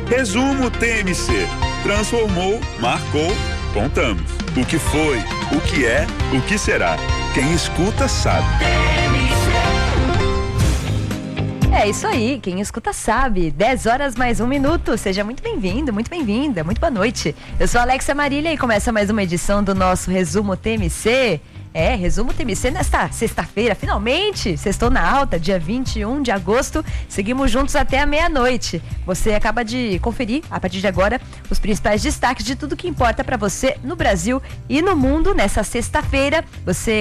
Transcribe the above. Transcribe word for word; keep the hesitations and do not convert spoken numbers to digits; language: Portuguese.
Resumo T M C. Transformou, marcou, contamos. O que foi, o que é, o que será. Quem escuta sabe. É isso aí, quem escuta sabe. dez horas mais um minuto. Seja muito bem-vindo, muito bem-vinda, muito boa noite. Eu sou a Alexia Marília e começa mais uma edição do nosso Resumo T M C. É, Resumo T M C nesta sexta-feira, finalmente, sextou na alta, dia vinte e um de agosto, seguimos juntos até a meia-noite. Você acaba de conferir, a partir de agora, os principais destaques de tudo que importa para você no Brasil e no mundo nessa sexta-feira. Você